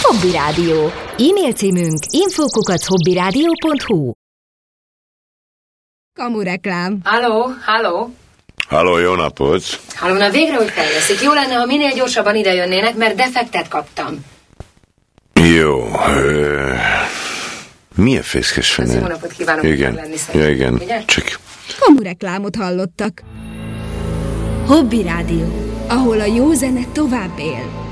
Hobby Rádió. E-mail címünk info@hobbyradio.hu. Kamureklám. Halló? Halló, jó napot! Halló, na végre, hogy feljesszik. Jó lenne, ha minél gyorsabban ide jönnének, mert defektet kaptam. Jó, milyen fészkes fene? Jó napot kívánok, igen. lenni szerintem. Ja, igen. Ugye? Csak... Kamureklámot hallottak. Hobby Rádió. Ahol a jó zene tovább él.